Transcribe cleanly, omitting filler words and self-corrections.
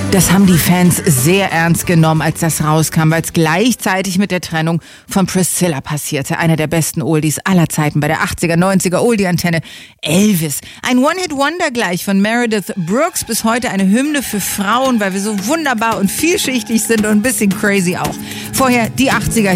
Das haben die Fans sehr ernst genommen, als das rauskam, weil es gleichzeitig mit der Trennung von Priscilla passierte. Einer der besten Oldies aller Zeiten bei der 80er, 90er Oldie-Antenne. Elvis. Ein One-Hit-Wonder gleich von Meredith Brooks. Bis heute eine Hymne für Frauen, weil wir so wunderbar und vielschichtig sind und ein bisschen crazy auch. Vorher die 80er